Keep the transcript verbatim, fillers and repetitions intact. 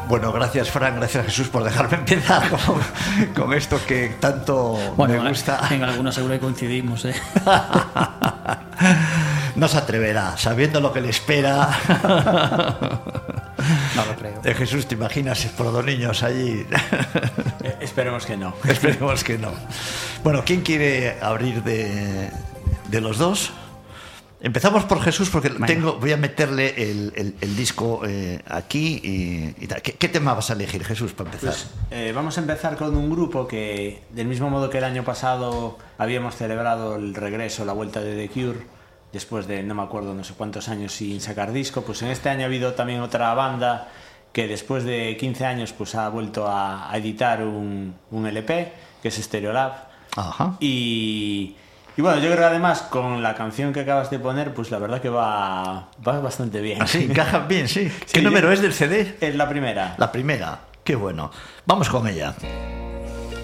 Bueno, gracias Fran, gracias Jesús por dejarme empezar con, con esto que tanto bueno, me gusta. En algunos seguro que coincidimos, ¿eh? No se atreverá, sabiendo lo que le espera. No lo creo. De Jesús, ¿te imaginas por dos niños allí? Eh, esperemos que no. Esperemos que no. Bueno, ¿quién quiere abrir de, de los dos? Empezamos por Jesús porque bueno. tengo, voy a meterle el, el, el disco eh, aquí y, y tal. ¿Qué, ¿Qué tema vas a elegir, Jesús, para empezar? Pues, eh, vamos a empezar con un grupo que, del mismo modo que el año pasado habíamos celebrado el regreso, la vuelta de The Cure, después de, no me acuerdo, no sé cuántos años sin sacar disco, pues en este año ha habido también otra banda que después de quince años pues ha vuelto a, a editar un, un L P, que es Stereolab. Ajá. Y... Y bueno, yo creo que además con la canción que acabas de poner, pues la verdad que va, va bastante bien. Sí, encajan bien, sí. ¿Qué sí, número es del C D? Es la primera. La primera, qué bueno. Vamos con ella.